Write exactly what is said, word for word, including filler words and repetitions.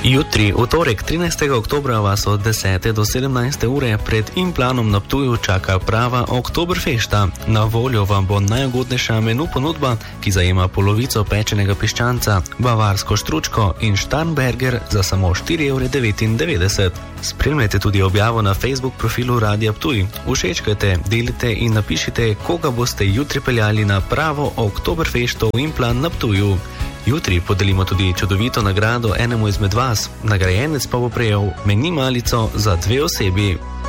Jutri, v torek, trinajstega oktobra, vas od desete do sedemnajste ure pred Implanom na Ptuju čaka prava Oktoberfesta. Na voljo vam bo najugodnejša menu ponudba, ki zajema polovico pečenega piščanca, bavarsko štručko in Starnberger za samo štiri evre devetindevetdeset. Spremljajte tudi objavo na Facebook profilu Radia Ptuj. Všečkajte, delite in napišite, koga boste jutri peljali na pravo Oktoberfesto v Implan na Ptuju. Jutri podelimo tudi čudovito nagrado enemu izmed vas, nagrajenec pa bo prejel meni malico za dve osebi.